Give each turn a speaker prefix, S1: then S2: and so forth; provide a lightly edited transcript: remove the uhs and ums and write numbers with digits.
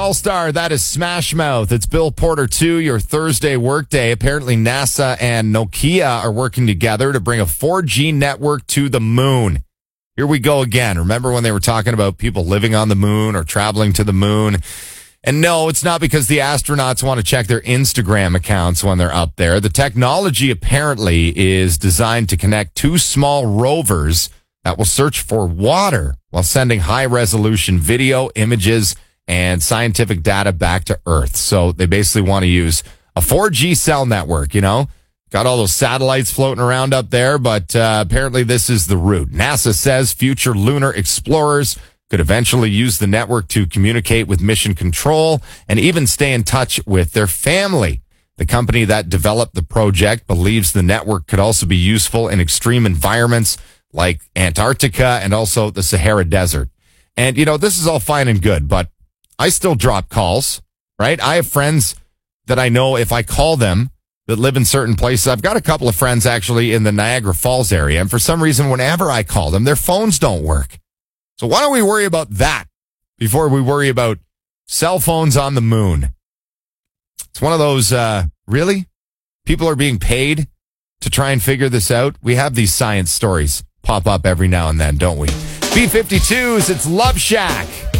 S1: All-Star, that is Smash Mouth. It's Bill Porter 2, your Thursday workday. Apparently, NASA and Nokia are working together to bring a 4G network to the moon. Here we go again. Remember when they were talking about people living on the moon or traveling to the moon? And no, it's not because the astronauts want to check their Instagram accounts when they're up there. The technology apparently is designed to connect two small rovers that will search for water while sending high-resolution video, images, and scientific data back to Earth. So they basically want to use a 4G cell network, Got all those satellites floating around up there, but apparently this is the route. NASA says future lunar explorers could eventually use the network to communicate with mission control and even stay in touch with their family. The company that developed the project believes the network could also be useful in extreme environments like Antarctica and also the Sahara Desert. And, this is all fine and good, but I still drop calls, right? I have friends that I know if I call them that live in certain places. I've got a couple of friends actually in the Niagara Falls area, and for some reason, whenever I call them, their phones don't work. So why don't we worry about that before we worry about cell phones on the moon? It's one of those, really? People are being paid to try and figure this out? We have these science stories pop up every now and then, don't we? B-52s, it's Love Shack.